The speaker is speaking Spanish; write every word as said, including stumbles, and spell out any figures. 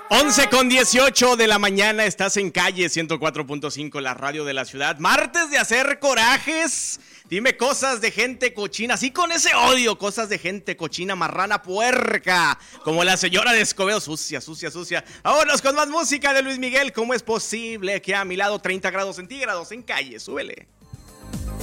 once con dieciocho de la mañana, estás en Calle ciento cuatro punto cinco, la radio de la ciudad. Martes de hacer corajes. Dime cosas de gente cochina, así con ese odio, cosas de gente cochina, marrana, puerca, como la señora de Escobedo, sucia, sucia, sucia. Vámonos con más música de Luis Miguel. ¿Cómo es posible que a mi lado treinta grados centígrados en Calle? Súbele.